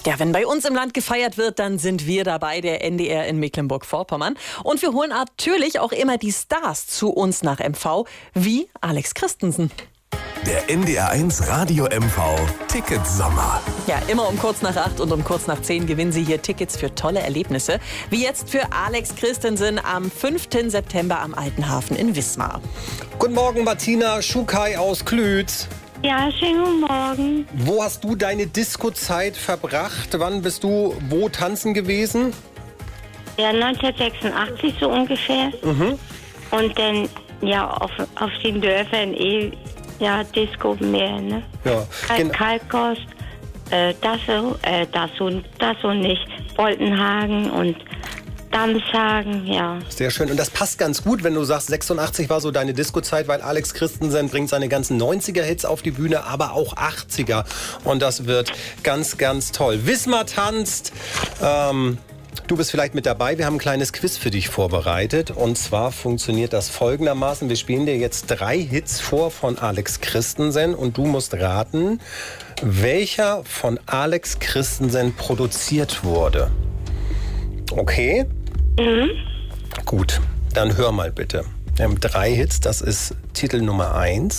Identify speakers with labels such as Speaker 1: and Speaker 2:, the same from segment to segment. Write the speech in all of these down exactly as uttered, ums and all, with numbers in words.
Speaker 1: Ja, wenn bei uns im Land gefeiert wird, dann sind wir dabei, der N D R in Mecklenburg-Vorpommern. Und wir holen natürlich auch immer die Stars zu uns nach M V, wie Alex Christensen.
Speaker 2: Der N D R eins Radio M V Ticketsommer.
Speaker 1: Ja, immer um kurz nach acht und um kurz nach zehn gewinnen Sie hier Tickets für tolle Erlebnisse. Wie jetzt für Alex Christensen am fünften September am Altenhafen in Wismar.
Speaker 3: Guten Morgen, Martina Schukai aus Klütz.
Speaker 4: Ja, schönen guten Morgen.
Speaker 3: Wo hast du deine Disco-Zeit verbracht? Wann bist du wo tanzen gewesen?
Speaker 4: Ja, neunzehnhundertsechsundachtzig so ungefähr.
Speaker 3: Mhm.
Speaker 4: Und dann, ja, auf, auf den Dörfern eh, ja, Disco mehr, ne?
Speaker 3: Ja,
Speaker 4: Kal
Speaker 3: genau.
Speaker 4: Kalkost, äh, das so, äh, das so, das so nicht. Boltenhagen und Damshagen, ja.
Speaker 3: Sehr schön. Und das passt ganz gut, wenn du sagst, sechsundachtzig war so deine Disco-Zeit, weil Alex Christensen bringt seine ganzen neunziger-Hits auf die Bühne, aber auch achtziger. Und das wird ganz, ganz toll. Wismar tanzt. Ähm, du bist vielleicht mit dabei. Wir haben ein kleines Quiz für dich vorbereitet. Und zwar funktioniert das folgendermaßen. Wir spielen dir jetzt drei Hits vor von Alex Christensen. Und du musst raten, welcher von Alex Christensen produziert wurde. Okay?
Speaker 4: Mhm.
Speaker 3: Gut, dann hör mal bitte. Wir haben drei Hits, das ist Titel Nummer eins.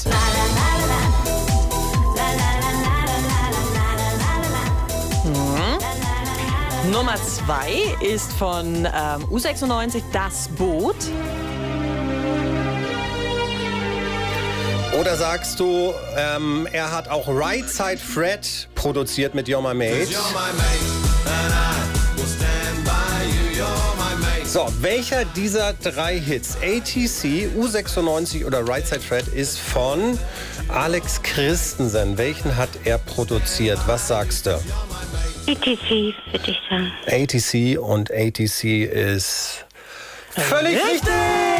Speaker 1: Mhm. Nummer zwei ist von ähm, U sechsundneunzig, Das Boot.
Speaker 3: Oder sagst du, ähm, er hat auch Right Side Fred produziert mit You're My Mate? So, welcher dieser drei Hits, A T C, U sechsundneunzig oder Right Side Fred, ist von Alex Christensen? Welchen hat er produziert? Was sagst du?
Speaker 4: A T C, würde ich sagen.
Speaker 3: A T C und A T C ist völlig richtig!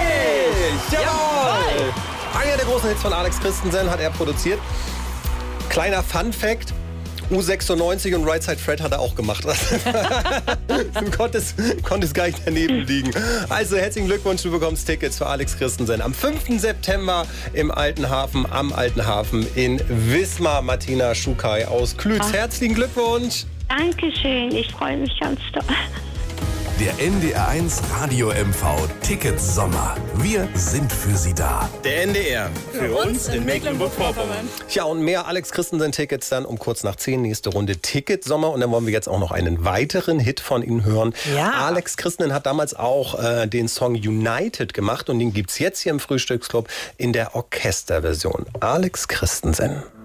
Speaker 3: Jawohl! Einer der großen Hits von Alex Christensen hat er produziert. Kleiner Fun-Fact. U sechsundneunzig und Right Side Fred hat er auch gemacht. Du konntest, konntest gar nicht daneben liegen. Also herzlichen Glückwunsch, du bekommst Tickets für Alex Christensen am fünften September im Altenhafen, am Altenhafen in Wismar. Martina Schukai aus Klütz. Herzlichen Glückwunsch.
Speaker 4: Dankeschön, ich freue mich ganz doll.
Speaker 2: Der N D R eins Radio M V Ticketsommer. Wir sind für Sie da.
Speaker 3: Der N D R.
Speaker 1: Für uns in Mecklenburg-Vorpommern.
Speaker 3: Ja, und mehr Alex Christensen-Tickets dann um kurz nach zehn. Nächste Runde Ticketsommer. Und dann wollen wir jetzt auch noch einen weiteren Hit von Ihnen hören.
Speaker 1: Ja.
Speaker 3: Alex Christensen hat damals auch äh, den Song United gemacht. Und den gibt's jetzt hier im Frühstücksclub in der Orchesterversion. Alex Christensen.